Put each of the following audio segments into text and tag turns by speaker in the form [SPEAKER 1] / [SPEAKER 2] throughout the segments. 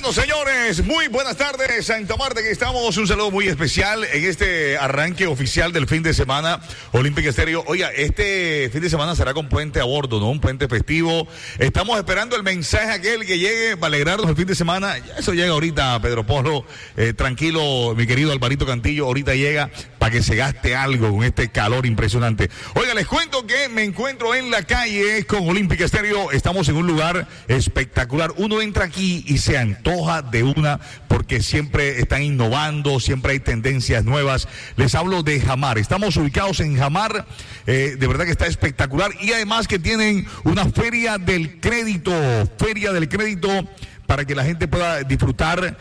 [SPEAKER 1] Bueno, señores, muy buenas tardes, Santa Marta, aquí estamos. Un saludo muy especial en este arranque oficial del fin de semana Olímpica Estéreo. Oiga, este fin de semana será con puente a bordo, ¿no? Un puente festivo. Estamos esperando el mensaje aquel que llegue para alegrarnos el fin de semana. Eso llega ahorita, Pedro Polo. Tranquilo, mi querido Alvarito Cantillo, ahorita llega para que se gaste algo con este calor impresionante. Oiga, les cuento que me encuentro en la calle con Olímpica Estéreo. Estamos en un lugar espectacular. Uno entra aquí y se antoja de una, porque siempre están innovando, siempre hay tendencias nuevas. Les hablo de Jamar. Estamos ubicados en Jamar, de verdad que está espectacular, y además que tienen una feria del crédito para que la gente pueda disfrutar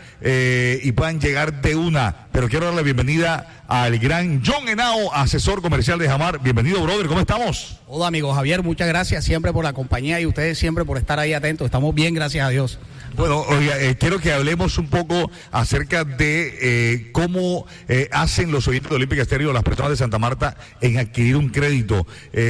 [SPEAKER 1] y puedan llegar de una. Pero quiero dar la bienvenida al gran John Henao, asesor comercial de Jamar. Bienvenido, brother, ¿cómo estamos?
[SPEAKER 2] Hola, amigo Javier, muchas gracias siempre por la compañía y ustedes siempre por estar ahí atentos. Estamos bien, gracias a Dios.
[SPEAKER 1] Bueno, oiga, quiero que hablemos un poco acerca de cómo hacen los oyentes de Olímpica Estéreo, las personas de Santa Marta, en adquirir un crédito.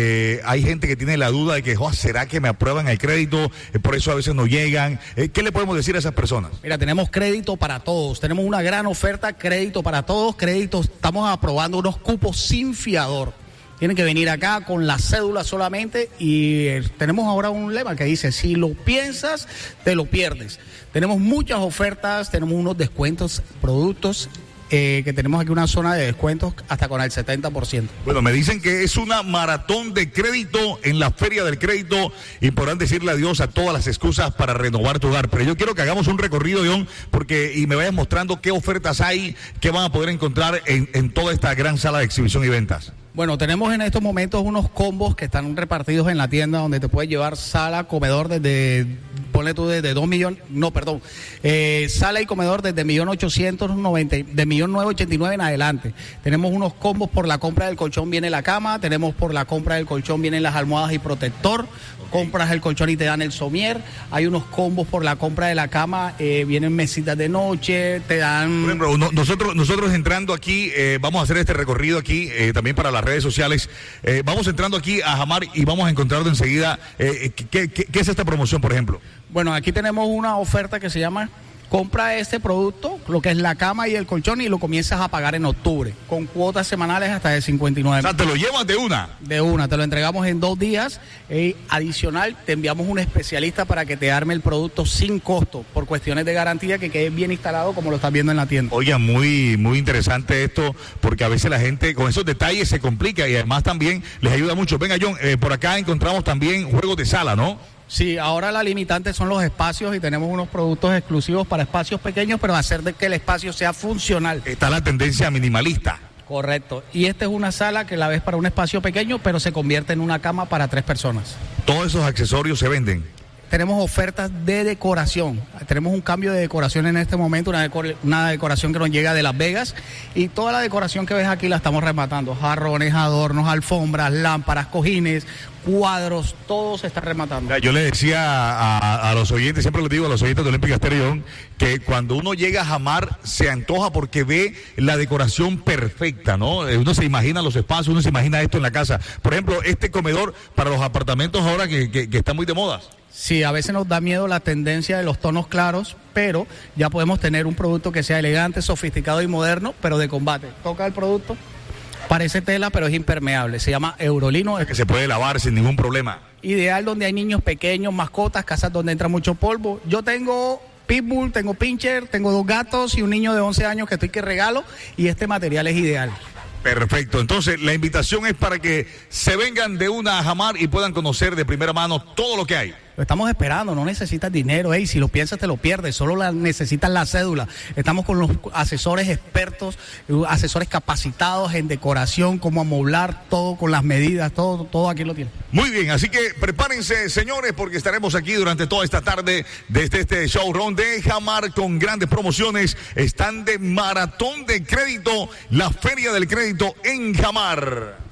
[SPEAKER 1] Hay gente que tiene la duda de que, ¿será que me aprueban el crédito? Por eso a veces no llegan. ¿Qué le podemos decir a esas personas?
[SPEAKER 2] Mira, tenemos crédito para todos. Tenemos una gran oferta, crédito para todos. Créditos, estamos aprobando unos cupos sin fiador. Tienen que venir acá con la cédula solamente y tenemos ahora un lema que dice, si lo piensas, te lo pierdes. Tenemos muchas ofertas, tenemos unos descuentos, productos, que tenemos aquí una zona de descuentos hasta con el 70%.
[SPEAKER 1] Bueno, me dicen que es una maratón de crédito en la Feria del Crédito y podrán decirle adiós a todas las excusas para renovar tu hogar. Pero yo quiero que hagamos un recorrido, John, y me vayas mostrando qué ofertas hay, qué van a poder encontrar en toda esta gran sala de exhibición y ventas.
[SPEAKER 2] Bueno, tenemos en estos momentos unos combos que están repartidos en la tienda donde te puedes llevar sala, comedor desde, ponle tú desde 2 millones, no, perdón, sala y comedor desde 1.890.000, de 1.989.000 en adelante. Tenemos unos combos, por la compra del colchón viene la cama, tenemos por la compra del colchón vienen las almohadas y protector, compras el colchón y te dan el somier, hay unos combos por la compra de la cama, vienen mesitas de noche, te dan...
[SPEAKER 1] Por ejemplo, nosotros entrando aquí, vamos a hacer este recorrido aquí, también para las redes sociales, vamos entrando aquí a Jamar y vamos a encontrar de enseguida, ¿qué es esta promoción, por ejemplo?
[SPEAKER 2] Bueno, aquí tenemos una oferta que se llama... Compra este producto, lo que es la cama y el colchón, y lo comienzas a pagar en octubre, con cuotas semanales hasta de 59.
[SPEAKER 1] O sea, ¿te lo llevas de una?
[SPEAKER 2] De una, te lo entregamos en 2 días. Adicional, te enviamos un especialista para que te arme el producto sin costo, por cuestiones de garantía, que quede bien instalado como lo estás viendo en la tienda.
[SPEAKER 1] Oiga, muy interesante esto, porque a veces la gente con esos detalles se complica y además también les ayuda mucho. Venga, John, por acá encontramos también juegos de sala, ¿no?
[SPEAKER 2] Sí, ahora la limitante son los espacios y tenemos unos productos exclusivos para espacios pequeños, pero hacer de que el espacio sea funcional.
[SPEAKER 1] Está la tendencia minimalista.
[SPEAKER 2] Correcto. Y esta es una sala que la ves para un espacio pequeño, pero se convierte en una cama para 3 personas.
[SPEAKER 1] ¿Todos esos accesorios se venden?
[SPEAKER 2] Tenemos ofertas de decoración. Tenemos un cambio de decoración en este momento, una decoración que nos llega de Las Vegas, y toda la decoración que ves aquí la estamos rematando. Jarrones, adornos, alfombras, lámparas, cojines, cuadros, todo se está rematando.
[SPEAKER 1] Yo le decía a los oyentes, siempre les digo a los oyentes de Olímpica Estéreo, que cuando uno llega a Jamar se antoja porque ve la decoración perfecta, ¿no? Uno se imagina los espacios, uno se imagina esto en la casa. Por ejemplo, este comedor para los apartamentos ahora que está muy de moda.
[SPEAKER 2] Sí, a veces nos da miedo la tendencia de los tonos claros, pero ya podemos tener un producto que sea elegante, sofisticado y moderno, pero de combate. Toca el producto, parece tela, pero es impermeable. Se llama Eurolino.
[SPEAKER 1] Que se puede lavar sin ningún problema.
[SPEAKER 2] Ideal donde hay niños pequeños, mascotas, casas donde entra mucho polvo. Yo tengo pitbull, tengo pincher, tengo 2 gatos y un niño de 11 años que estoy que regalo, y este material es ideal.
[SPEAKER 1] Perfecto, entonces la invitación es para que se vengan de una a Jamar y puedan conocer de primera mano todo lo que hay.
[SPEAKER 2] Lo estamos esperando, no necesitas dinero, si lo piensas te lo pierdes, solo necesitas la cédula. Estamos con los asesores expertos, asesores capacitados en decoración, cómo amoblar todo con las medidas, todo aquí lo tiene.
[SPEAKER 1] Muy bien, así que prepárense, señores, porque estaremos aquí durante toda esta tarde desde este showroom de Jamar con grandes promociones. Están de maratón de crédito, la Feria del Crédito en Jamar.